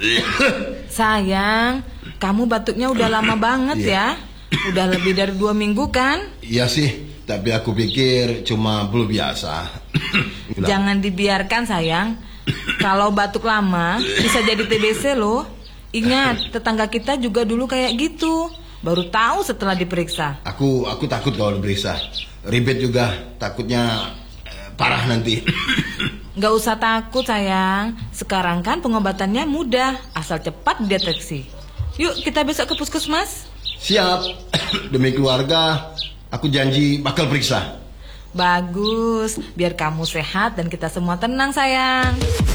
Sayang, kamu batuknya udah lama banget ya. Udah lebih dari 2 minggu kan? Iya sih, tapi aku pikir cuma belum biasa. Jangan dibiarkan sayang. Kalau batuk lama bisa jadi TBC loh. Ingat, tetangga kita juga dulu kayak gitu. Baru tahu setelah diperiksa. Aku takut kalau diperiksa. Ribet juga, takutnya parah nanti. Gak usah takut sayang. Sekarang kan pengobatannya mudah, asal cepat dideteksi. Yuk kita besok ke puskesmas. Siap. Demi keluarga, aku janji bakal periksa. Bagus, biar kamu sehat dan kita semua tenang sayang.